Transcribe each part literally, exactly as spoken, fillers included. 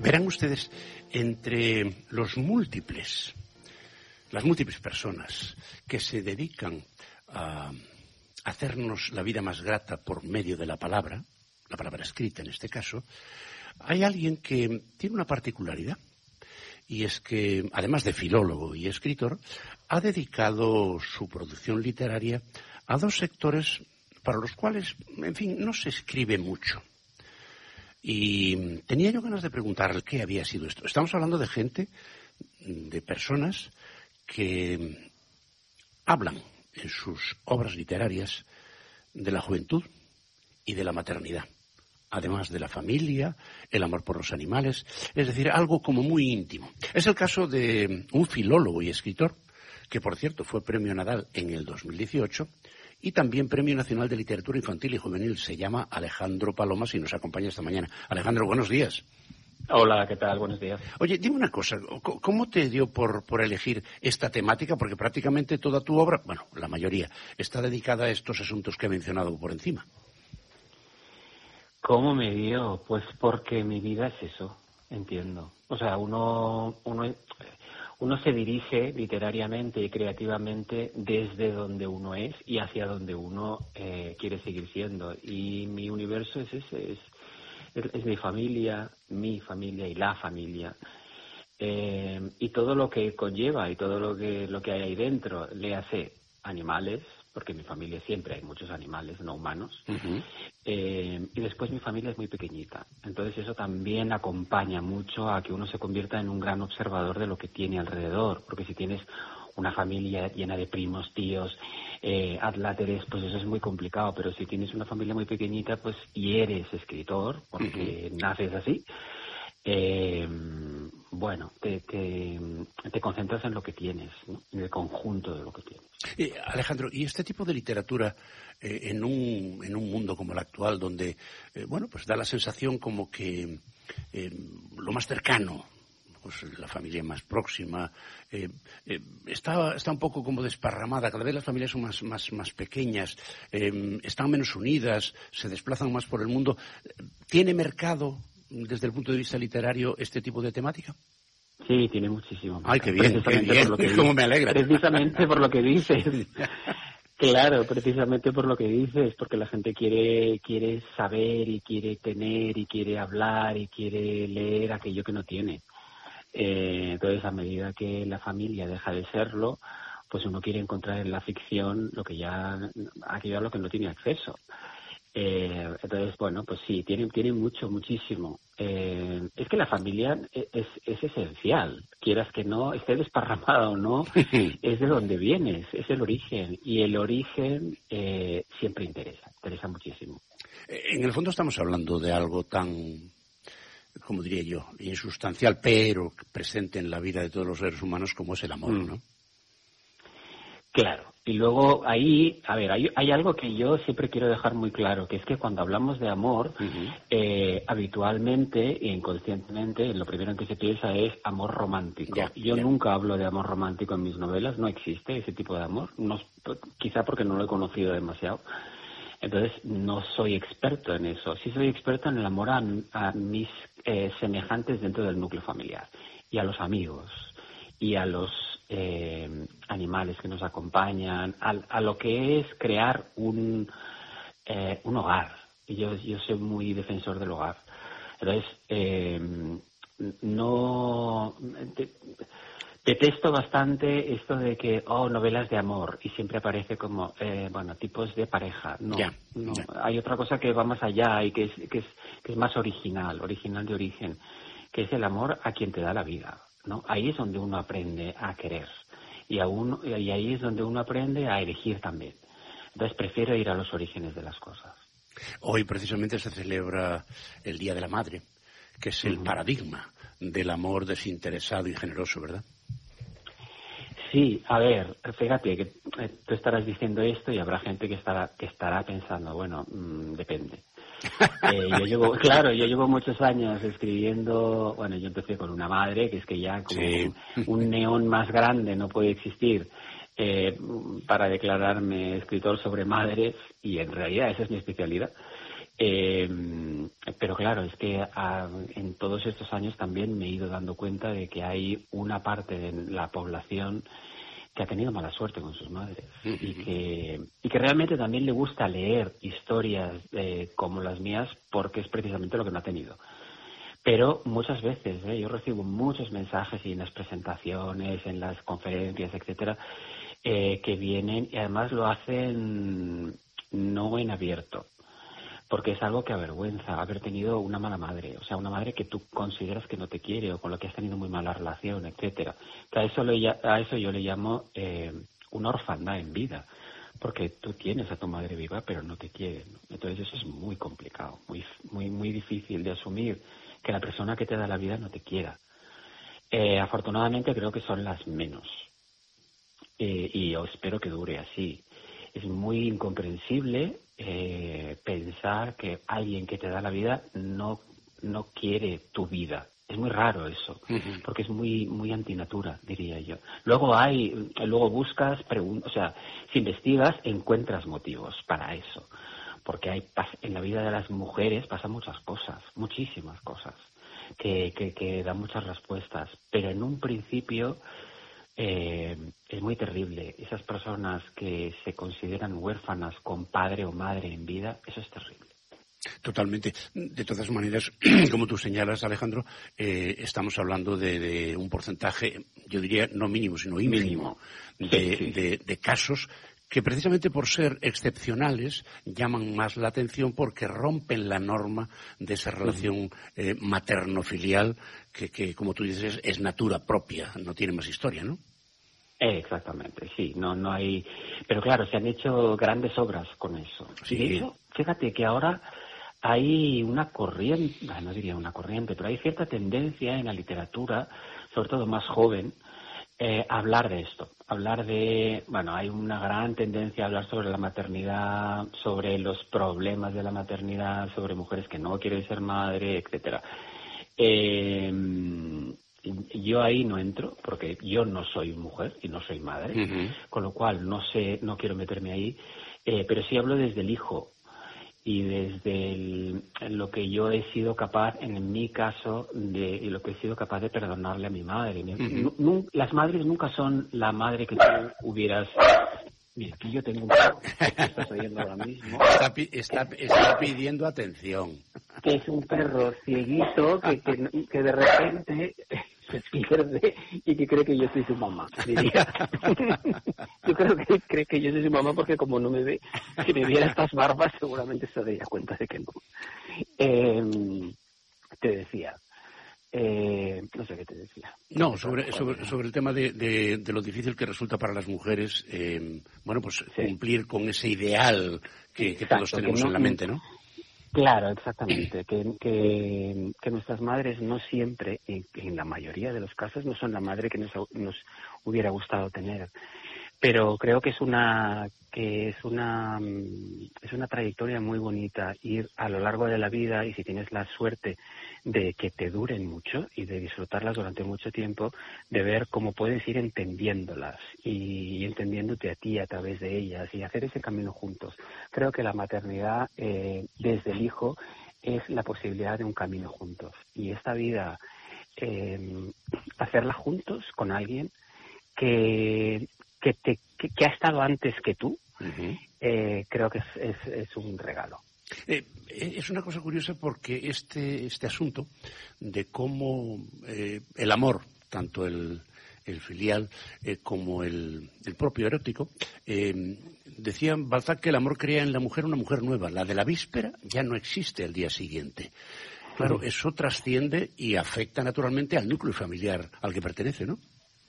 Verán ustedes, entre los múltiples, las múltiples personas que se dedican a hacernos la vida más grata por medio de la palabra, la palabra escrita en este caso, hay alguien que tiene una particularidad, y es que, además de filólogo y escritor, ha dedicado su producción literaria a dos sectores para los cuales, en fin, no se escribe mucho. Y tenía yo ganas de preguntarle qué había sido esto. Estamos hablando de gente, de personas que hablan en sus obras literarias de la juventud y de la maternidad, además de la familia, el amor por los animales, es decir, algo como muy íntimo. Es el caso de un filólogo y escritor, que por cierto fue Premio Nadal en el dos mil dieciocho, y también Premio Nacional de Literatura Infantil y Juvenil. Se llama Alejandro Palomas y nos acompaña esta mañana. Alejandro, buenos días. Hola, ¿qué tal? Buenos días. Oye, dime una cosa, ¿cómo te dio por, por elegir esta temática? Porque prácticamente toda tu obra, bueno, la mayoría, está dedicada a estos asuntos que he mencionado por encima. ¿Cómo me dio? Pues porque mi vida es eso, entiendo. O sea, uno, uno, uno se dirige literariamente y creativamente desde donde uno es y hacia donde uno eh, quiere seguir siendo. Y mi universo es ese, es, es, es mi familia, mi familia y la familia. Eh, y todo lo que conlleva y todo lo que, lo que hay ahí dentro, le hace animales, porque en mi familia siempre hay muchos animales no humanos, uh-huh. eh, y después mi familia es muy pequeñita, entonces eso también acompaña mucho a que uno se convierta en un gran observador de lo que tiene alrededor, porque si tienes una familia llena de primos, tíos, eh, adláteres, pues eso es muy complicado, pero si tienes una familia muy pequeñita, pues y eres escritor, porque uh-huh. naces así, eh, bueno, te, te, te concentras en lo que tienes, ¿no? En el conjunto de lo que tienes. Eh, Alejandro, ¿y este tipo de literatura eh, en un en un mundo como el actual, donde, eh, bueno, pues da la sensación como que eh, lo más cercano, pues la familia más próxima, eh, eh, está, está un poco como desparramada, cada vez las familias son más, más, más pequeñas, eh, están menos unidas, se desplazan más por el mundo, ¿tiene mercado desde el punto de vista literario este tipo de temática? Sí, tiene muchísimo. Ay, qué bien, qué bien, por lo que cómo me alegra. Precisamente por lo que dices. Claro, precisamente por lo que dices, porque la gente quiere quiere saber y quiere tener y quiere hablar y quiere leer aquello que no tiene. Eh, entonces, a medida que la familia deja de serlo, pues uno quiere encontrar en la ficción lo que ya aquello a lo que no tiene acceso. Eh, entonces, bueno, pues sí, tiene, tiene mucho, muchísimo. Eh, es que la familia es, es esencial, quieras que no, esté desparramada o no, es de donde vienes, es el origen. Y el origen eh, siempre interesa, interesa muchísimo. En el fondo estamos hablando de algo tan, como diría yo, insustancial, pero presente en la vida de todos los seres humanos como es el amor, ¿no? Claro. Y luego ahí, a ver, hay, hay algo que yo siempre quiero dejar muy claro, que es que cuando hablamos de amor, uh-huh. eh, habitualmente e inconscientemente, lo primero en que se piensa es amor romántico. Ya, yo ya. nunca hablo de amor romántico en mis novelas, no existe ese tipo de amor, no, quizá porque no lo he conocido demasiado. Entonces, no soy experto en eso. Sí soy experto en el amor a, a mis eh, semejantes dentro del núcleo familiar, y a los amigos, y a los eh, animales que nos acompañan, a, a lo que es crear un, eh, un hogar. Y yo, yo soy muy defensor del hogar. Entonces, eh, no... Te, detesto bastante esto de que, oh, novelas de amor, y siempre aparece como, eh, bueno, tipos de pareja. No, yeah, no. Yeah. Hay otra cosa que va más allá y que es, que es, que es más original, original de origen, que es el amor a quien te da la vida, ¿no? Ahí es donde uno aprende a querer y, a uno, y ahí es donde uno aprende a elegir también. Entonces prefiero ir a los orígenes de las cosas. Hoy precisamente se celebra el Día de la Madre, que es el uh-huh. paradigma del amor desinteresado y generoso, ¿verdad? Sí, a ver, fíjate que eh, tú estarás diciendo esto y habrá gente que estará que estará pensando, bueno, mmm, depende. Eh, yo llevo, claro, yo llevo muchos años escribiendo, bueno, yo empecé con una madre, que es que ya como sí. un, un neón más grande no puede existir eh, para declararme escritor sobre madres, y en realidad esa es mi especialidad. Eh, pero claro, es que a, en todos estos años también me he ido dando cuenta de que hay una parte de la población que ha tenido mala suerte con sus madres uh-huh. y que y que realmente también le gusta leer historias eh, como las mías porque es precisamente lo que no ha tenido. Pero muchas veces, ¿eh? yo recibo muchos mensajes y en las presentaciones, en las conferencias, etcétera, eh, que vienen y además lo hacen no en abierto, porque es algo que avergüenza haber tenido una mala madre, o sea, una madre que tú consideras que no te quiere o con la que has tenido muy mala relación, etcétera. Que a eso, le, a eso yo le llamo eh, una orfandad en vida, porque tú tienes a tu madre viva pero no te quiere, ¿no? Entonces eso es muy complicado, muy, muy, muy difícil de asumir que la persona que te da la vida no te quiera. Eh, afortunadamente creo que son las menos eh, y yo espero que dure así. Es muy incomprensible eh, pensar que alguien que te da la vida no, no quiere tu vida. Es muy raro eso, uh-huh. porque es muy muy antinatura, diría yo. Luego hay, luego buscas, pregun- o sea, si investigas, encuentras motivos para eso. Porque hay en la vida de las mujeres pasan muchas cosas, muchísimas cosas, que, que, que dan muchas respuestas. Pero en un principio eh, es muy terrible. Esas personas que se consideran huérfanas con padre o madre en vida, eso es terrible. Totalmente. De todas maneras, como tú señalas, Alejandro, eh, estamos hablando de, de un porcentaje, yo diría no mínimo, sino ínfimo, mínimo. De, Sí, sí. De, de casos que precisamente por ser excepcionales llaman más la atención porque rompen la norma de esa relación eh, materno-filial que, que, como tú dices, es natura propia, no tiene más historia, ¿no? Exactamente, sí, no, no hay... Pero claro, se han hecho grandes obras con eso. Sí. Y de hecho, fíjate que ahora hay una corriente, no diría una corriente, pero hay cierta tendencia en la literatura, sobre todo más joven, eh, a hablar de esto. Hablar de, bueno, hay una gran tendencia a hablar sobre la maternidad, sobre los problemas de la maternidad, sobre mujeres que no quieren ser madre, etcétera. Eh, yo ahí no entro porque yo no soy mujer y no soy madre, uh-huh. con lo cual no sé, no quiero meterme ahí, eh, pero sí hablo desde el hijo y desde el, lo que yo he sido capaz, en mi caso, de y lo que he sido capaz de perdonarle a mi madre. Uh-huh. No, las madres nunca son la madre que tú hubieras... Mira, aquí yo tengo un perro que estás oyendo ahora mismo. Está, está, está pidiendo atención. Que es un perro cieguito que, que, que de repente se pierde y que cree que yo soy su mamá, diría. Yo creo que cree que yo soy su mamá porque como no me ve, si me viera estas barbas seguramente se daría cuenta de que no. Eh, te decía... Eh, no sé qué te decía. No, sobre, sobre, sobre el tema de, de, de lo difícil que resulta para las mujeres, eh, bueno, pues sí. cumplir con ese ideal que, Exacto, que todos tenemos que no, en la mente, ¿no? Claro, exactamente. Que, que, que nuestras madres no siempre, en, en la mayoría de los casos, no son la madre que nos, nos hubiera gustado tener. Pero creo que es una que es una es una trayectoria muy bonita ir a lo largo de la vida y si tienes la suerte de que te duren mucho y de disfrutarlas durante mucho tiempo, de ver cómo puedes ir entendiéndolas y entendiéndote a ti a través de ellas y hacer ese camino juntos. Creo que la maternidad eh, desde el hijo es la posibilidad de un camino juntos y esta vida eh, hacerla juntos con alguien que Que, te, que, que ha estado antes que tú, uh-huh. eh, creo que es, es, es un regalo. Eh, es una cosa curiosa porque este, este asunto de cómo eh, el amor, tanto el, el filial eh, como el, el propio erótico, eh, decía Balzac que el amor crea en la mujer una mujer nueva. La de la víspera ya no existe al día siguiente. Claro, uh-huh. eso trasciende y afecta naturalmente al núcleo familiar al que pertenece, ¿no?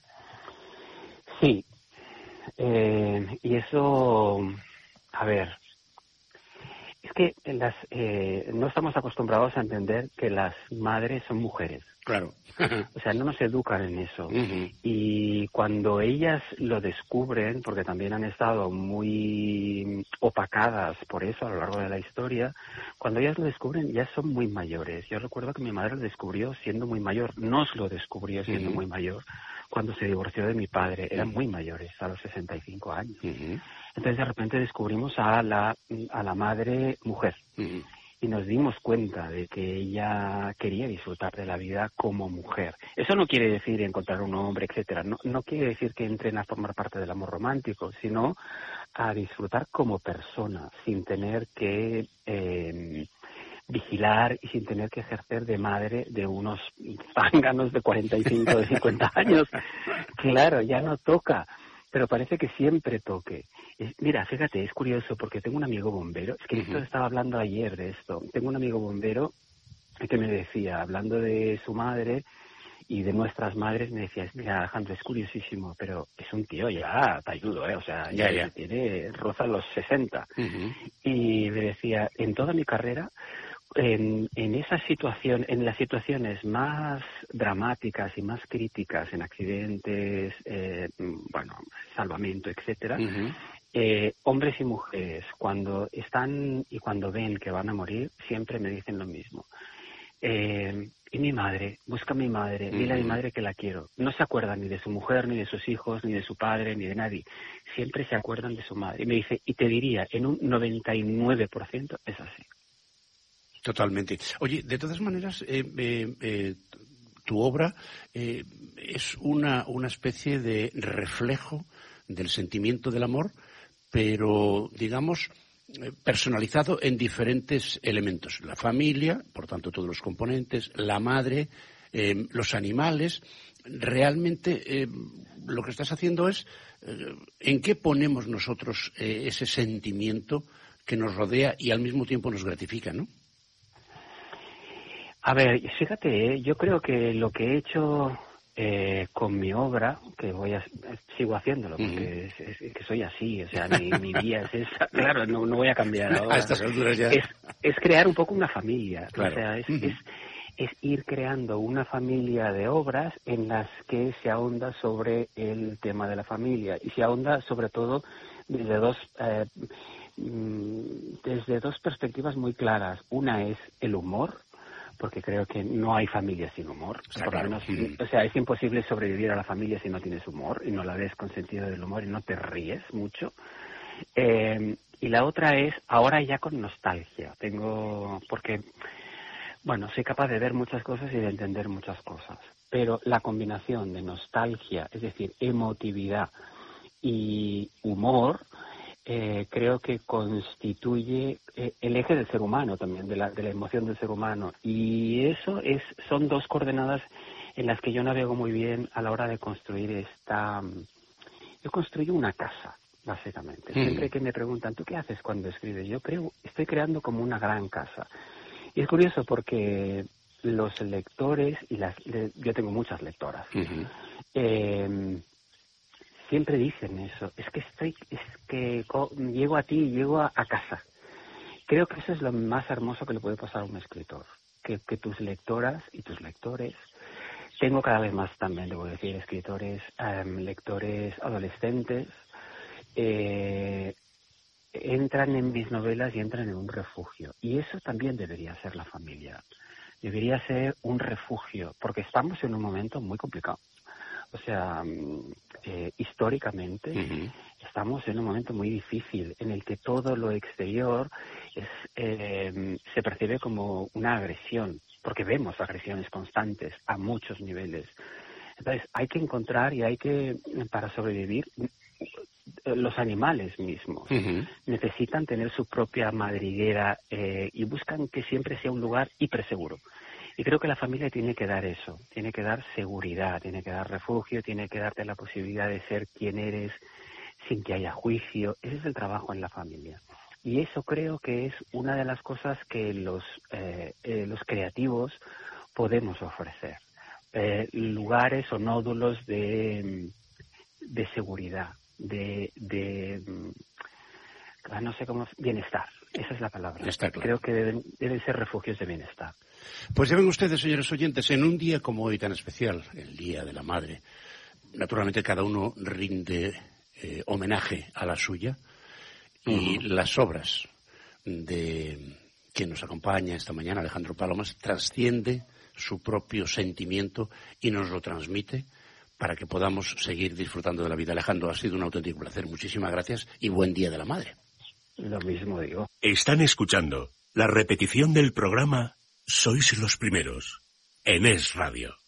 Sí. Eh, y eso, a ver, es que las, eh, no estamos acostumbrados a entender que las madres son mujeres. Claro. O sea, no nos educan en eso. Uh-huh. Y cuando ellas lo descubren, porque también han estado muy opacadas por eso a lo largo de la historia, cuando ellas lo descubren ya son muy mayores. Yo recuerdo que mi madre lo descubrió siendo muy mayor, nos lo descubrió siendo uh-huh. muy mayor. Cuando se divorció de mi padre, eran uh-huh. muy mayores, a los sesenta y cinco años. Uh-huh. Entonces, de repente descubrimos a la, a la madre mujer. Uh-huh. y nos dimos cuenta de que ella quería disfrutar de la vida como mujer. Eso no quiere decir encontrar un hombre, etcétera. No, no quiere decir que entren a formar parte del amor romántico, sino a disfrutar como persona, sin tener que eh, vigilar y sin tener que ejercer de madre de unos zánganos de cuarenta y cinco, de cincuenta años. Claro, ya no toca. Pero parece que siempre toque. Es, mira, fíjate, es curioso porque tengo un amigo bombero, es que uh-huh. esto estaba hablando ayer de esto, tengo un amigo bombero que me decía, hablando de su madre y de nuestras madres, me decía, mira, Alejandro, es curiosísimo, pero es un tío ya talludo, ¿eh? O sea, ya, ya, ya. tiene, roza los sesenta. Uh-huh. Y me decía, en toda mi carrera, En, en esa situación, en las situaciones más dramáticas y más críticas, en accidentes, eh, bueno, salvamento, etcétera, uh-huh. eh, hombres y mujeres, cuando están y cuando ven que van a morir, siempre me dicen lo mismo. Eh, y mi madre, busca a mi madre, uh-huh. dile a mi madre que la quiero. No se acuerdan ni de su mujer, ni de sus hijos, ni de su padre, ni de nadie. Siempre se acuerdan de su madre. Y me dice, y te diría, en un noventa y nueve por ciento es así. Totalmente. Oye, de todas maneras, eh, eh, eh, tu obra eh, es una, una especie de reflejo del sentimiento del amor, pero, digamos, eh, personalizado en diferentes elementos. La familia, por tanto, todos los componentes, la madre, eh, los animales. Realmente eh, lo que estás haciendo es eh, ¿en qué ponemos nosotros eh, ese sentimiento que nos rodea y al mismo tiempo nos gratifica, ¿no? A ver, fíjate, ¿eh? yo creo que lo que he hecho eh, con mi obra, que voy a sigo haciéndolo, porque uh-huh. es, es que soy así, o sea, mi, mi vida es esa, claro, no, no voy a cambiar ahora. A estas alturas ya. Es, es crear un poco una familia, claro. o sea, es, uh-huh. es, es ir creando una familia de obras en las que se ahonda sobre el tema de la familia, y se ahonda sobre todo desde dos... Eh, desde dos perspectivas muy claras. Una es el humor, porque creo que no hay familia sin humor. O sea, por lo menos, o sea, es imposible sobrevivir a la familia si no tienes humor y no la ves con sentido del humor y no te ríes mucho. Eh, y la otra es, ahora ya con nostalgia. Tengo, porque, bueno, soy capaz de ver muchas cosas y de entender muchas cosas. Pero la combinación de nostalgia, es decir, emotividad y humor, Eh, creo que constituye eh, el eje del ser humano también, de la, de la emoción del ser humano. Y eso es son dos coordenadas en las que yo navego muy bien a la hora de construir esta... Yo construyo una casa, básicamente. Mm. Siempre que me preguntan, ¿tú qué haces cuando escribes? Yo creo, estoy creando como una gran casa. Y es curioso porque los lectores, y las yo tengo muchas lectoras, uh-huh. eh, siempre dicen eso, es que estoy, es que co- llego a ti, llego a, a casa. Creo que eso es lo más hermoso que le puede pasar a un escritor, que, que tus lectoras y tus lectores, tengo cada vez más también, debo decir, escritores, um, lectores adolescentes, eh, entran en mis novelas y entran en un refugio. Y eso también debería ser la familia, debería ser un refugio, porque estamos en un momento muy complicado. O sea, eh, históricamente uh-huh. estamos en un momento muy difícil en el que todo lo exterior es, eh, se percibe como una agresión, porque vemos agresiones constantes a muchos niveles. Entonces, hay que encontrar y hay que, para sobrevivir, los animales mismos uh-huh. necesitan tener su propia madriguera eh, y buscan que siempre sea un lugar hiperseguro. Y creo que la familia tiene que dar eso, tiene que dar seguridad, tiene que dar refugio, tiene que darte la posibilidad de ser quien eres sin que haya juicio. Ese es el trabajo en la familia. Y eso creo que es una de las cosas que los, eh, eh, los creativos podemos ofrecer. Eh, lugares o nódulos de, de seguridad, de, de no sé cómo, bienestar. Esa es la palabra. Está claro. Creo que deben, deben ser refugios de bienestar. Pues ya ven ustedes, señores oyentes, en un día como hoy tan especial, el Día de la Madre, naturalmente cada uno rinde eh, homenaje a la suya y uh-huh. las obras de quien nos acompaña esta mañana, Alejandro Palomas, trasciende su propio sentimiento y nos lo transmite para que podamos seguir disfrutando de la vida. Alejandro, ha sido un auténtico placer. Muchísimas gracias y buen Día de la Madre. Lo mismo digo. Están escuchando La repetición del programa Sois los primeros, en Es Radio.